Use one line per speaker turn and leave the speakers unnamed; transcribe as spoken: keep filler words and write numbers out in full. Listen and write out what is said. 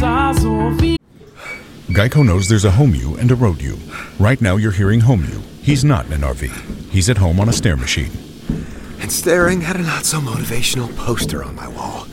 Geico knows there's a home you and a road you. Right now you're hearing home you. He's not in an R V. He's at home on a stair machine.
And staring at a not-so-motivational poster on my wall.